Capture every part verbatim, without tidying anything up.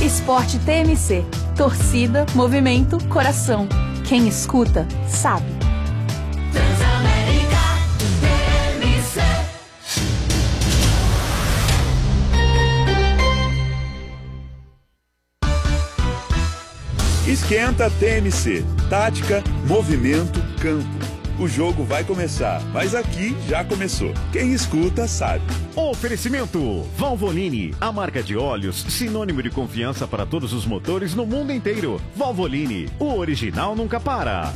Esporte T M C. Torcida, movimento, coração. Quem escuta, sabe. Transamérica T M C. Esquenta T M C. Tática, movimento, campo. O jogo vai começar, mas aqui já começou. Quem escuta sabe. Oferecimento Valvoline, a marca de óleos sinônimo de confiança para todos os motores no mundo inteiro. Valvoline, o original nunca para.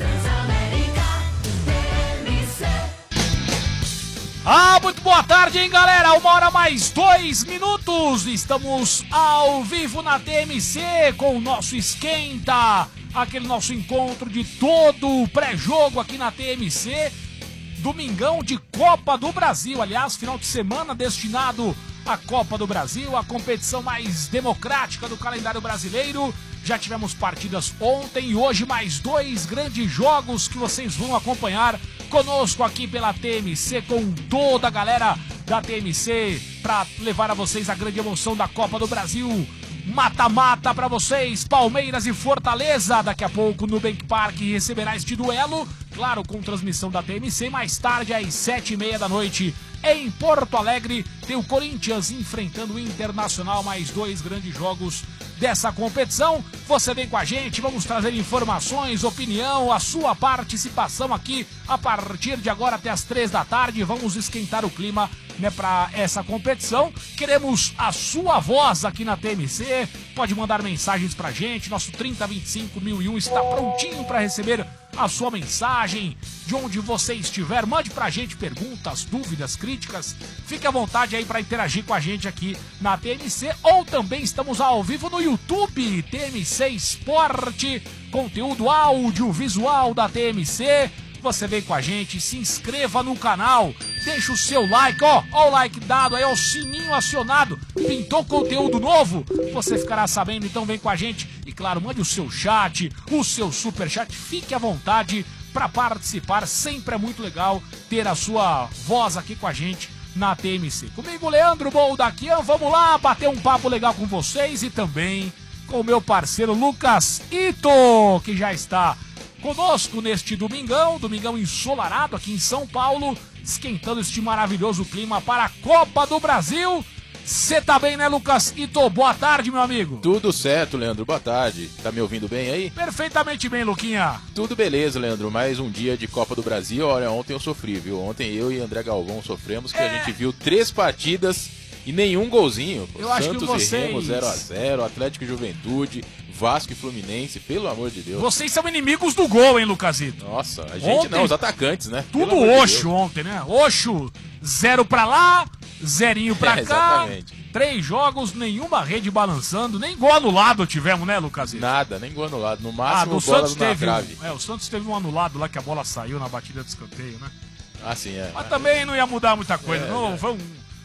Ah, muito boa tarde, hein, galera? Uma hora mais dois minutos. Estamos ao vivo na T M C com o nosso Esquenta. Aquele nosso encontro de todo o pré-jogo aqui na T M C. Domingão de Copa do Brasil. Aliás, final de semana destinado à Copa do Brasil, a competição mais democrática do calendário brasileiro. Já tivemos partidas ontem e hoje mais dois grandes jogos que vocês vão acompanhar conosco aqui pela T M C, com toda a galera da T M C, para levar a vocês a grande emoção da Copa do Brasil. Mata-mata pra vocês, Palmeiras e Fortaleza. Daqui a pouco no Nubank Park receberá este duelo, claro, com transmissão da T M C. Mais tarde, às sete e meia da noite, em Porto Alegre, tem o Corinthians enfrentando o Internacional. Mais dois grandes jogos dessa competição. Você vem com a gente, vamos trazer informações, opinião, a sua participação aqui a partir de agora até as três da tarde. Vamos esquentar o clima, né, para essa competição. Queremos a sua voz aqui na T M C. Pode mandar mensagens pra gente. Nosso trinta vinte e cinco mil e um está prontinho para receber a sua mensagem. De onde você estiver, mande pra gente perguntas, dúvidas, críticas. Fique à vontade aí para interagir com a gente aqui na T M C. Ou também estamos ao vivo no YouTube, T M C Esporte, conteúdo audiovisual da T M C. Você vem com a gente, se inscreva no canal, deixa o seu like, ó, ó o like dado aí, ó, o sininho acionado, pintou conteúdo novo, você ficará sabendo, então vem com a gente. E claro, mande o seu chat, o seu super chat, fique à vontade para participar, sempre é muito legal ter a sua voz aqui com a gente na T M C. Comigo, Leandro Boldaquian, vamos lá bater um papo legal com vocês e também com o meu parceiro Lucas Ito, que já está conosco neste domingão, domingão ensolarado aqui em São Paulo, esquentando este maravilhoso clima para a Copa do Brasil. Você tá bem, né, Lucas Ito? Boa tarde, meu amigo. Tudo certo, Leandro, boa tarde. Tá me ouvindo bem aí? Perfeitamente bem, Luquinha. Tudo beleza, Leandro, mais um dia de Copa do Brasil. Olha, ontem eu sofri, viu? Ontem eu e André Galvão sofremos, que é. a gente viu três partidas e nenhum golzinho. Eu Santos acho que vocês... e Remo zero a zero, Atlético e Juventude, Vasco e Fluminense, pelo amor de Deus. Vocês são inimigos do gol, hein, Lucasito? Nossa, a gente ontem, não, os atacantes, né? Tudo Oxo de ontem, né? Oxo, zero pra lá, zerinho pra é, cá. Exatamente. Três jogos, nenhuma rede balançando, nem gol anulado tivemos, né, Lucasito? Nada, nem gol anulado. No máximo, ah, do bola Santos na teve trave. Um, é, o Santos teve um anulado lá que a bola saiu na batida de escanteio, né? Ah, sim, é. Mas também não ia mudar muita coisa, é, não. é. Foi um...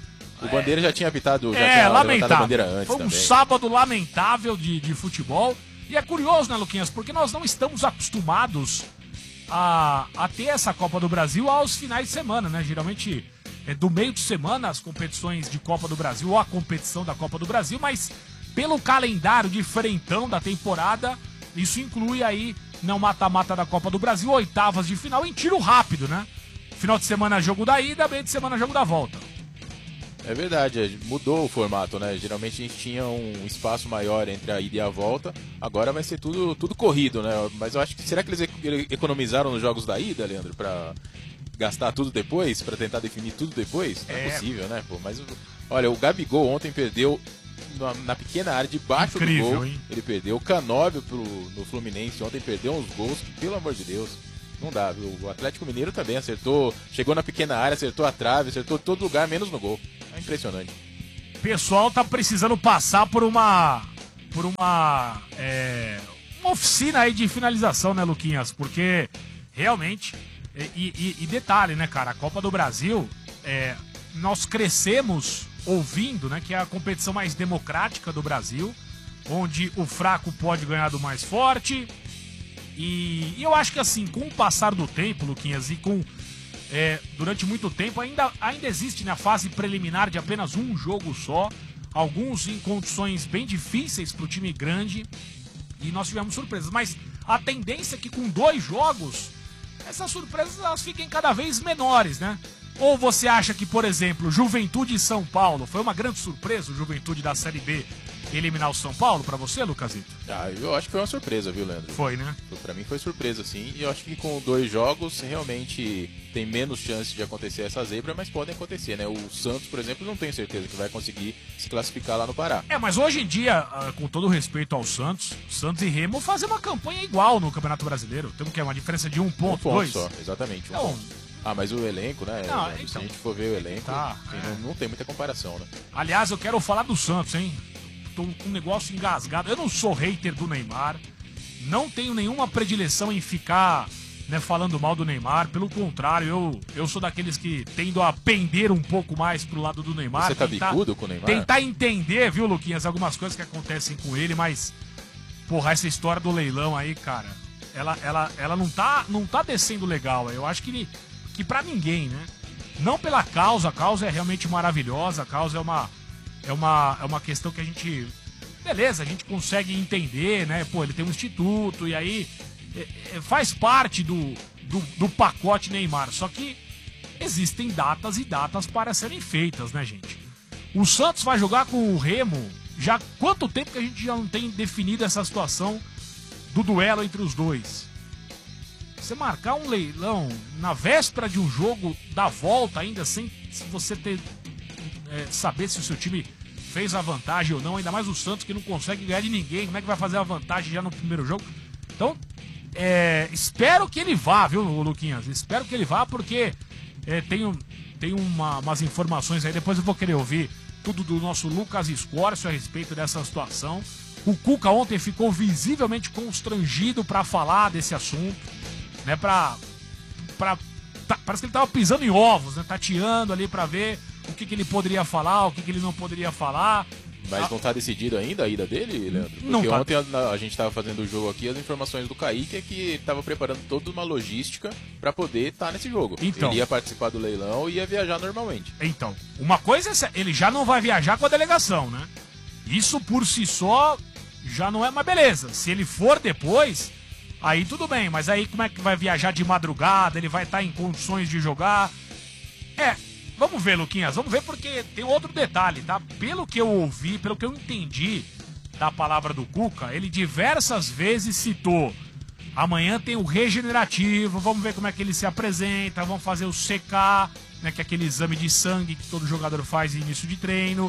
O Bandeira já tinha apitado, já é, tinha lamentável. A bandeira antes Foi um também. sábado lamentável de, de futebol. E é curioso, né, Luquinhas? Porque nós não estamos acostumados a, a ter essa Copa do Brasil aos finais de semana, né? Geralmente é do meio de semana as competições de Copa do Brasil ou a competição da Copa do Brasil, mas pelo calendário diferentão da temporada, isso inclui aí no mata-mata da Copa do Brasil, oitavas de final em tiro rápido, né? Final de semana jogo da ida, meio de semana jogo da volta. É verdade, mudou o formato, né? Geralmente a gente tinha um espaço maior entre a ida e a volta, agora vai ser tudo, tudo corrido, né? Mas eu acho que, será que eles economizaram nos jogos da ida, Leandro, pra gastar tudo depois, pra tentar definir tudo depois? Não é, é possível, né? Pô, mas, olha, o Gabigol ontem perdeu na, na pequena área, debaixo Incrível, do gol, hein? Ele perdeu. O Canóbio pro, no Fluminense ontem perdeu uns gols que, pelo amor de Deus, não dá, viu? O Atlético Mineiro também acertou, chegou na pequena área, acertou a trave, acertou todo lugar, menos no gol. É impressionante. O pessoal tá precisando passar por uma por uma é, uma oficina aí de finalização, né, Luquinhas? Porque realmente, e, e, e detalhe, né, cara, a Copa do Brasil, é, nós crescemos ouvindo, né, que é a competição mais democrática do Brasil, onde o fraco pode ganhar do mais forte. E, e eu acho que assim, com o passar do tempo, Luquinhas, e com é, durante muito tempo ainda, ainda existe na fase preliminar de apenas um jogo só, alguns em condições bem difíceis para o time grande, e nós tivemos surpresas. Mas a tendência é que com dois jogos, essas surpresas elas fiquem cada vez menores, né? Ou você acha que, por exemplo, Juventude e São Paulo, foi uma grande surpresa o Juventude da Série B eliminar o São Paulo pra você, Lucasito? Ah, eu acho que foi uma surpresa, viu, Leandro? Foi, né? Pra mim foi surpresa, sim. E eu acho que com dois jogos, realmente tem menos chance de acontecer essa zebra, mas podem acontecer, né? O Santos, por exemplo, não tenho certeza que vai conseguir se classificar lá no Pará. É, mas hoje em dia, com todo respeito ao Santos, Santos e Remo fazem uma campanha igual no Campeonato Brasileiro. Temos que é uma diferença de um ponto, um ponto dois. só, exatamente, um Então, ponto. Ah, mas o elenco, né? Não, Leandro, então, se a gente for ver o elenco, tá, assim, é. não, não tem muita comparação, né? Aliás, eu quero falar do Santos, hein? Tô com um negócio engasgado. Eu não sou hater do Neymar. Não tenho nenhuma predileção em ficar, né, falando mal do Neymar. Pelo contrário, eu, eu sou daqueles que tendo a pender um pouco mais pro lado do Neymar. Você tá tentar, bicudo com o Neymar? Tentar entender, viu, Luquinhas, algumas coisas que acontecem com ele, mas... Porra, essa história do leilão aí, cara... Ela, ela, ela não, tá, não tá descendo legal. Eu acho que, que pra ninguém, né? Não pela causa. A causa é realmente maravilhosa. A causa é uma... É uma, é uma questão que a gente... Beleza, a gente consegue entender, né? Pô, ele tem um instituto e aí é, é, faz parte do, do, do pacote Neymar. Só que existem datas e datas para serem feitas, né, gente? O Santos vai jogar com o Remo. Já quanto tempo que a gente já não tem definido essa situação do duelo entre os dois? Você marcar um leilão na véspera de um jogo da volta ainda sem você ter... É, saber se o seu time fez a vantagem ou não, ainda mais o Santos que não consegue ganhar de ninguém, como é que vai fazer a vantagem já no primeiro jogo? Então, é, espero que ele vá, viu, Luquinhas? Espero que ele vá, porque é, tem, tem uma, umas informações aí, depois eu vou querer ouvir tudo do nosso Lucas Escórcio a respeito dessa situação. O Cuca ontem ficou visivelmente constrangido para falar desse assunto, né, pra, pra, tá, parece que ele tava pisando em ovos, né, tateando ali para ver o que, que ele poderia falar, o que, que ele não poderia falar. Mas ah, não tá decidido ainda a ida dele, Leandro? Porque não tá. ontem a, a gente tava fazendo o jogo aqui, as informações do Kaique é que ele tava preparando toda uma logística pra poder estar tá nesse jogo. Então, ele ia participar do leilão e ia viajar normalmente. Então, uma coisa é, ele já não vai viajar com a delegação, né? Isso por si só já não é, mas beleza. Se ele for depois, aí tudo bem. Mas aí como é que vai viajar de madrugada? Ele vai estar tá em condições de jogar? É... Vamos ver, Luquinhas, vamos ver, porque tem outro detalhe, tá? Pelo que eu ouvi, pelo que eu entendi da palavra do Cuca, ele diversas vezes citou: amanhã tem o regenerativo, vamos ver como é que ele se apresenta, vamos fazer o C K, né, que é aquele exame de sangue que todo jogador faz em início de treino.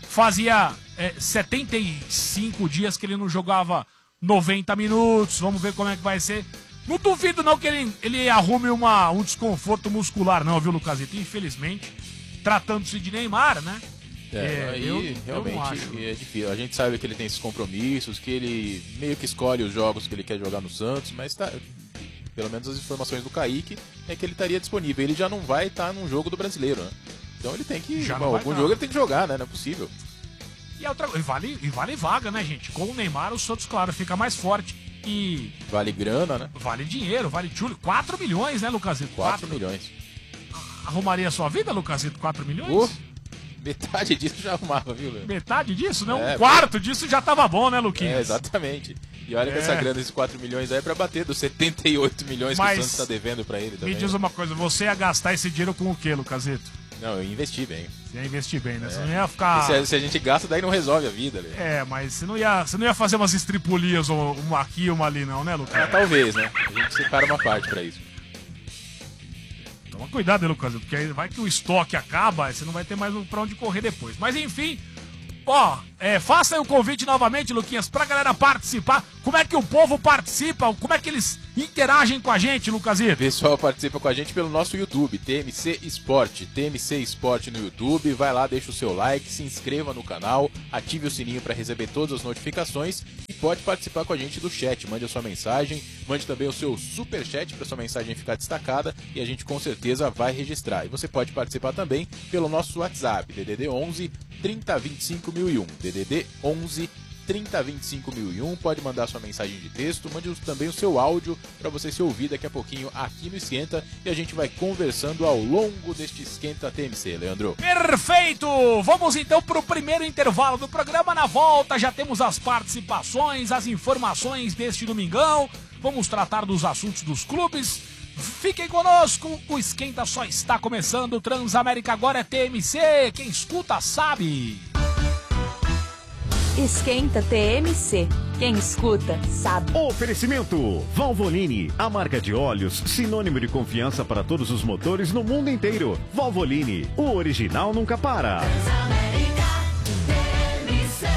Fazia é, setenta e cinco dias que ele não jogava noventa minutos, vamos ver como é que vai ser. Não duvido não que ele, ele arrume uma, um desconforto muscular não, viu, Lucasito? Infelizmente, tratando-se de Neymar, né? É, é aí eu, realmente eu não acho. é difícil. A gente sabe que ele tem esses compromissos, que ele meio que escolhe os jogos que ele quer jogar no Santos, mas tá, pelo menos as informações do Kaique é que ele estaria disponível. Ele já não vai estar num jogo do Brasileiro, né? Então ele tem que... Já Bom, algum tá. jogo ele tem que jogar, né? Não é possível. E, outra, e, vale, e vale vaga, né, gente? Com o Neymar, o Santos, claro, fica mais forte. E vale grana, né? Vale dinheiro, vale tchulho. quatro milhões, né, Lucasito? quatro milhões. Arrumaria a sua vida, Lucasito? quatro milhões? Uh, metade disso já arrumava, viu, Leandro? Metade disso, né? Um É, quarto disso já tava bom, né, Luquinhas? É, exatamente. E olha que É. essa grana, esses quatro milhões aí é pra bater dos setenta e oito milhões Mas que o Santos tá devendo pra ele também. Me diz uma coisa, você ia gastar esse dinheiro com o quê, Lucasito? Não, eu investi bem. Você ia investir bem, né? É. Você não ia ficar... E se, a, se a gente gasta, daí não resolve a vida, Leandro. É, mas você não ia, você não ia fazer umas estripulias, uma aqui, uma ali, não, né, Lucas? É, talvez, né? A gente separa uma parte pra isso. Toma cuidado, né, Lucas? Porque aí vai que o estoque acaba, você não vai ter mais pra onde correr depois. Mas enfim, ó, é, faça aí o convite novamente, Luquinhas, pra galera participar. Como é que o povo participa? Como é que eles interagem com a gente, Lucasito? O pessoal participa com a gente pelo nosso YouTube, T M C Esporte, T M C Esporte no YouTube. Vai lá, deixa o seu like, se inscreva no canal, ative o sininho para receber todas as notificações e pode participar com a gente do chat. Mande a sua mensagem, mande também o seu super chat para sua mensagem ficar destacada e a gente com certeza vai registrar. E você pode participar também pelo nosso WhatsApp, D D D onze, trinta, vinte e cinco, mil e um, D D D onze, trinta, vinte e cinco mil e um. Pode mandar sua mensagem de texto, mande também o seu áudio para você se ouvir daqui a pouquinho aqui no Esquenta e a gente vai conversando ao longo deste Esquenta T M C, Leandro. Perfeito! Vamos então para o primeiro intervalo do programa. Na volta já temos as participações, as informações deste domingão. Vamos tratar dos assuntos dos clubes. Fiquem conosco, o Esquenta só está começando. Transamérica agora é T M C, quem escuta sabe. Esquenta T M C. Quem escuta, sabe. Oferecimento Valvoline, a marca de óleos, sinônimo de confiança para todos os motores no mundo inteiro. Valvoline, o original nunca para. Transamérica T M C.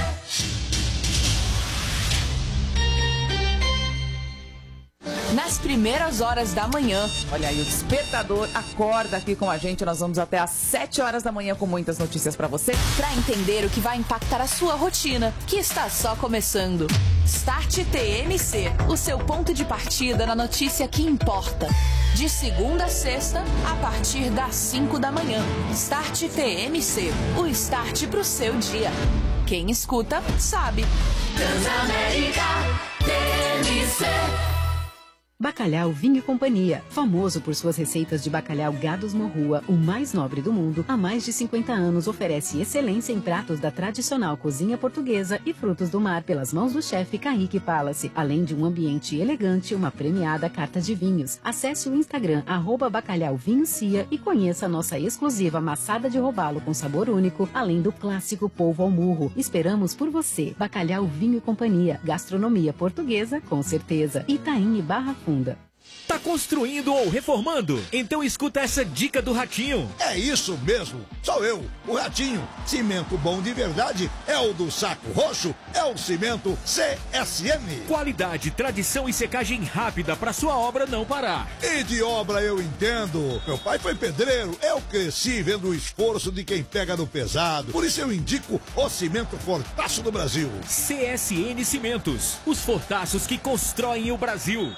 Nas primeiras horas da manhã. Olha aí, o despertador acorda aqui com a gente. Nós vamos até às sete horas da manhã com muitas notícias pra você, pra entender o que vai impactar a sua rotina, que está só começando. Start T M C, o seu ponto de partida na notícia que importa. De segunda a sexta, a partir das cinco da manhã. Start T M C, o start pro seu dia. Quem escuta, sabe. Transamérica T M C. Bacalhau Vinho e Companhia, famoso por suas receitas de bacalhau Gados Morrua, o mais nobre do mundo, há mais de cinquenta anos oferece excelência em pratos da tradicional cozinha portuguesa e frutos do mar pelas mãos do chefe Kaique Palace, além de um ambiente elegante e uma premiada carta de vinhos. Acesse o Instagram, arroba Bacalhau Vinho Cia e conheça a nossa exclusiva maçada de robalo com sabor único, além do clássico polvo ao murro. Esperamos por você. Bacalhau Vinho e Companhia, gastronomia portuguesa com certeza. Itaim e Barra Funda. Tá construindo ou reformando? Então escuta essa dica do Ratinho. É isso mesmo, sou eu, o Ratinho. Cimento bom de verdade é o do Saco Roxo, é o cimento C S M. Qualidade, tradição e secagem rápida para sua obra não parar. E de obra eu entendo. Meu pai foi pedreiro, eu cresci vendo o esforço de quem pega no pesado. Por isso eu indico o cimento Fortaço do Brasil. C S N Cimentos, os fortaços que constroem o Brasil.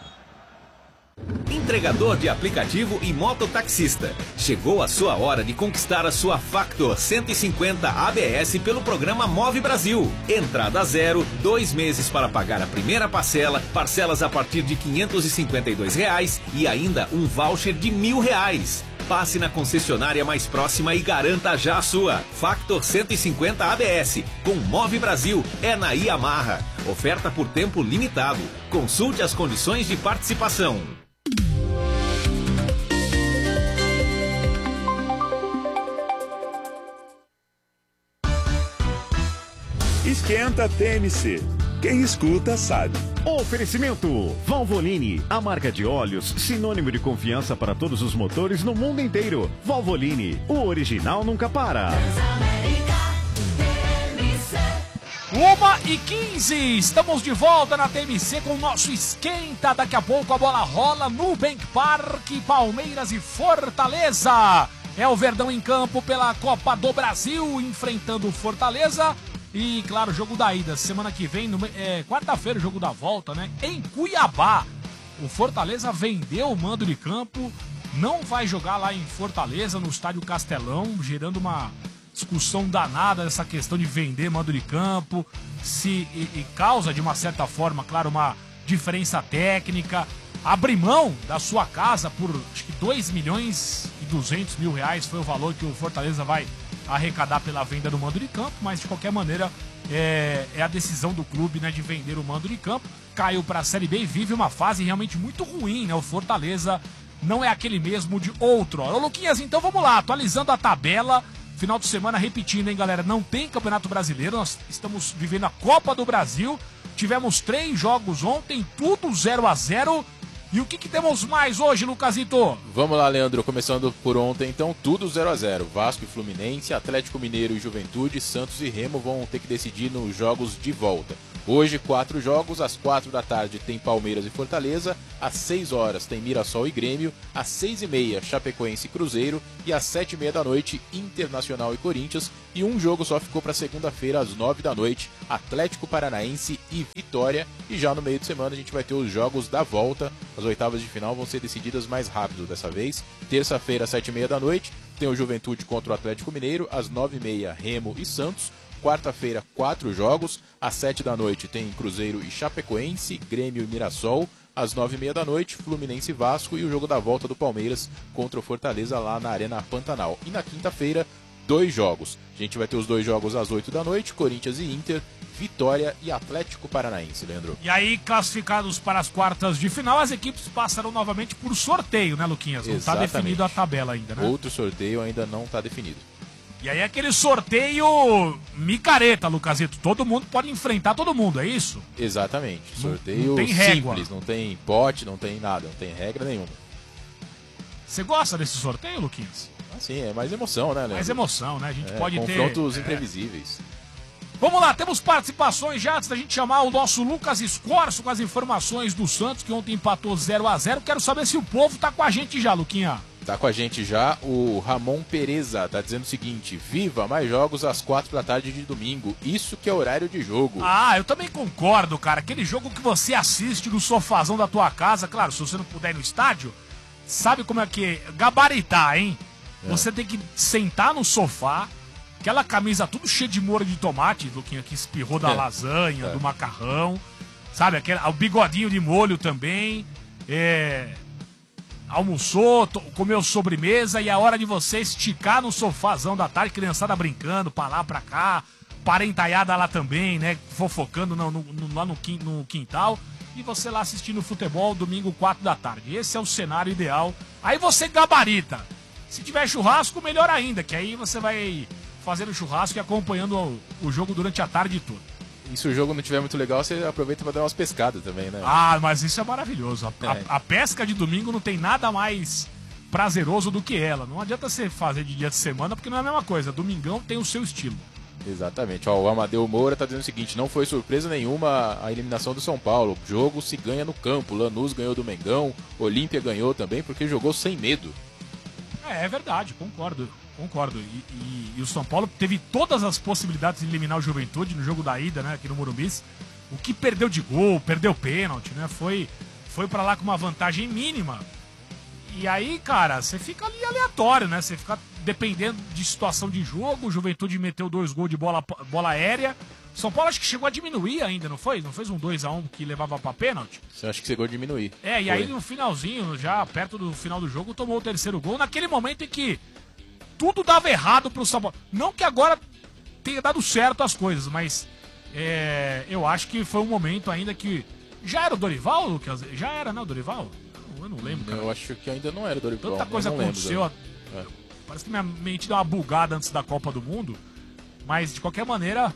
Entregador de aplicativo e mototaxista. Chegou a sua hora de conquistar a sua Factor cento e cinquenta A B S pelo programa Move Brasil. Entrada zero, dois meses para pagar a primeira parcela, parcelas a partir de quinhentos e cinquenta e dois reais e ainda um voucher de mil reais. Passe na concessionária mais próxima e garanta já a sua. Factor cento e cinquenta A B S. Com Move Brasil é na Yamaha. Oferta por tempo limitado. Consulte as condições de participação. Esquenta T M C. Quem escuta sabe. Oferecimento Valvoline, a marca de óleos, sinônimo de confiança para todos os motores no mundo inteiro. Valvoline, o original nunca para. uma e quinze, estamos de volta na T M C com o nosso Esquenta. Daqui a pouco a bola rola no Nubank Park, Palmeiras e Fortaleza. É o Verdão em campo pela Copa do Brasil, enfrentando o Fortaleza. E, claro, o jogo da ida, semana que vem, no, é, quarta-feira, o jogo da volta, né? Em Cuiabá. O Fortaleza vendeu o mando de campo, não vai jogar lá em Fortaleza, no Estádio Castelão, gerando uma discussão danada essa questão de vender mando de campo, se, e, e causa, de uma certa forma, claro, uma diferença técnica. Abre mão da sua casa por, acho que dois milhões e duzentos mil reais foi o valor que o Fortaleza vai arrecadar pela venda do mando de campo, mas de qualquer maneira é, é a decisão do clube, né, de vender o mando de campo. Caiu para a Série B e vive uma fase realmente muito ruim, né? O Fortaleza não é aquele mesmo de outrora. Ô Luquinhas, então vamos lá, atualizando a tabela. Final de semana, repetindo, hein, galera, não tem Campeonato Brasileiro, nós estamos vivendo a Copa do Brasil. Tivemos três jogos ontem, tudo zero a zero. E o que, que temos mais hoje, Lucasito? Vamos lá, Leandro, começando por ontem, então, tudo zero a zero. Vasco e Fluminense, Atlético Mineiro e Juventude, Santos e Remo vão ter que decidir nos jogos de volta. Hoje, quatro jogos, às quatro da tarde tem Palmeiras e Fortaleza, às seis horas tem Mirassol e Grêmio, às seis e meia Chapecoense e Cruzeiro e às sete e meia da noite Internacional e Corinthians, e um jogo só ficou para segunda-feira às nove da noite, Atlético Paranaense e Vitória, e já no meio de semana a gente vai ter os jogos da volta. As oitavas de final vão ser decididas mais rápido dessa vez. Terça-feira às sete e meia da noite tem o Juventude contra o Atlético Mineiro, às nove e meia Remo e Santos. quarta-feira, quatro jogos. Às sete da noite tem Cruzeiro e Chapecoense, Grêmio e Mirassol. Às nove e meia da noite, Fluminense e Vasco. E o jogo da volta do Palmeiras contra o Fortaleza lá na Arena Pantanal. E na quinta-feira, dois jogos. A gente vai ter os dois jogos às oito da noite, Corinthians e Inter, Vitória e Atlético Paranaense, Leandro. E aí, classificados para as quartas de final, as equipes passarão novamente por sorteio, né, Luquinhas? Não está definido a tabela ainda, né? Outro sorteio ainda não está definido. E aí aquele sorteio micareta, Lucasito. Todo mundo pode enfrentar todo mundo, é isso? Exatamente. Não, Sorteio não tem régua. simples, não tem pote, não tem nada, não tem regra nenhuma. Você gosta desse sorteio, Luquinhas? Sim, é mais emoção, né, Leandro? Mais emoção, né? A gente é, pode confrontos ter... confrontos imprevisíveis. Vamos lá, temos participações já antes da gente chamar o nosso Lucas Escorço com as informações do Santos, que ontem empatou zero a zero. Quero saber se o povo tá com a gente já, Luquinha. Tá com a gente já o Ramon Pereza, tá dizendo o seguinte: viva, mais jogos às quatro da tarde de domingo, isso que é horário de jogo. Ah, eu também concordo, cara. Aquele jogo que você assiste no sofazão da tua casa, claro, se você não puder ir no estádio, sabe como é que é? Gabaritar, hein? É. Você tem que sentar no sofá, aquela camisa tudo cheia de molho de tomate, Luquinha, que espirrou da é. lasanha, é. do macarrão, sabe? Aquele, o bigodinho de molho também, é... almoçou, comeu sobremesa e é hora de você esticar no sofazão da tarde, criançada brincando pra lá, pra cá, parentaiada lá também, né, fofocando no, no, lá no, no quintal, e você lá assistindo futebol domingo quatro da tarde. Esse é o cenário ideal. Aí você gabarita. Se tiver churrasco, melhor ainda, que aí você vai fazendo churrasco e acompanhando o, o jogo durante a tarde toda. E se o jogo não estiver muito legal, você aproveita para dar umas pescadas também, né? Ah, mas isso é maravilhoso. A, é. a, a pesca de domingo não tem nada mais prazeroso do que ela. Não adianta você fazer de dia de semana, porque não é a mesma coisa. Domingão tem o seu estilo. Exatamente. Ó, o Amadeu Moura tá dizendo o seguinte: não foi surpresa nenhuma a eliminação do São Paulo. O jogo se ganha no campo. Lanús ganhou do Mengão, Olímpia ganhou também porque jogou sem medo. É, é verdade, concordo. Concordo. E, e, e o São Paulo teve todas as possibilidades de eliminar o Juventude no jogo da ida, né, aqui no Morumbi. O que perdeu de gol, perdeu pênalti, né? Foi, foi pra lá com uma vantagem mínima. E aí, cara, você fica ali aleatório, né? Você fica dependendo de situação de jogo. O Juventude meteu dois gols de bola, bola aérea. São Paulo acho que chegou a diminuir ainda, não foi? Não fez um dois a um que levava pra pênalti? Você acha que chegou a diminuir? É, e foi. aí no finalzinho, já perto do final do jogo, tomou o terceiro gol. Naquele momento em que tudo dava errado pro São Paulo. Não que agora tenha dado certo as coisas, mas é, eu acho que foi um momento ainda que... Já era o Dorival, Lucas? Já era, né, o Dorival? Eu não lembro, cara. Eu acho que ainda não era o Dorival. Tanta coisa aconteceu. É. Parece que minha mente deu uma bugada antes da Copa do Mundo. Mas, de qualquer maneira,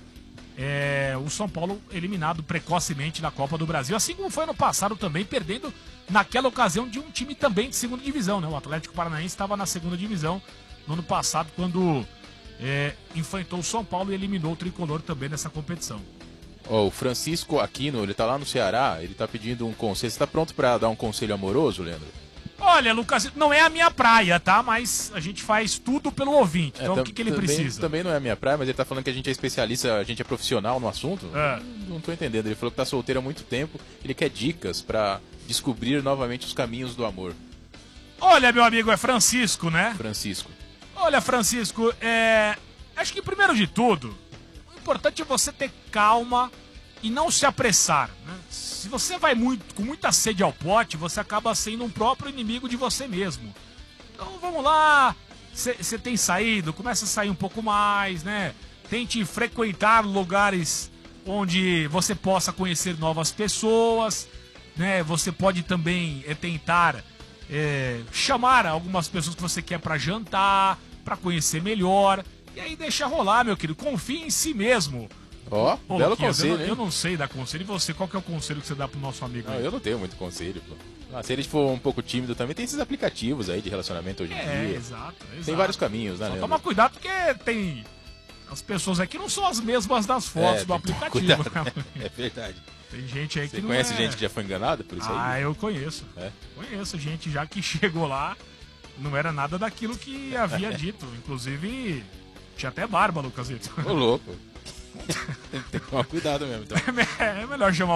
é, o São Paulo eliminado precocemente na Copa do Brasil. Assim como foi ano passado também, perdendo naquela ocasião de um time também de segunda divisão, né? O Atlético Paranaense estava na segunda divisão no ano passado, quando é, enfrentou o São Paulo e eliminou o Tricolor também nessa competição. Oh, o Francisco Aquino, ele tá lá no Ceará, ele tá pedindo um conselho. Você tá pronto pra dar um conselho amoroso, Leandro? Olha, Lucas, não é a minha praia, tá? Mas a gente faz tudo pelo ouvinte. Então, é, o que, que ele também, precisa? Também não é a minha praia, mas ele tá falando que a gente é especialista, a gente é profissional no assunto. É. Não, não tô entendendo. Ele falou que tá solteiro há muito tempo. Ele quer dicas pra descobrir novamente os caminhos do amor. Olha, meu amigo, é Francisco, né? Francisco. Olha, Francisco, é... acho que primeiro de tudo, o importante é você ter calma e não se apressar, né? Se você vai muito, com muita sede ao pote, você acaba sendo um próprio inimigo de você mesmo. Então vamos lá, você tem saído, começa a sair um pouco mais, né? Tente frequentar lugares onde você possa conhecer novas pessoas, né? Você pode também é, tentar é, chamar algumas pessoas que você quer para jantar, para conhecer melhor, e aí deixa rolar, meu querido, confie em si mesmo. Ó, oh, belo conselho, eu não, hein? eu não sei dar conselho. E você, qual que é o conselho que você dá pro nosso amigo? Não, aí? eu não tenho muito conselho, pô. Ah, se ele for um pouco tímido também, tem esses aplicativos aí de relacionamento hoje em é, dia. Exato, exato. Tem vários caminhos, né, Só Leandro? toma cuidado porque tem... As pessoas aqui não são as mesmas das fotos é, do aplicativo. É verdade. Tem gente aí Você que não conhece é... gente que já foi enganada por isso aí? Ah, eu conheço. É? Conheço gente já que chegou lá, não era nada daquilo que havia dito. Inclusive, tinha até barba, Lucasito. Ô, louco. Tem que tomar cuidado mesmo, então. É melhor chamar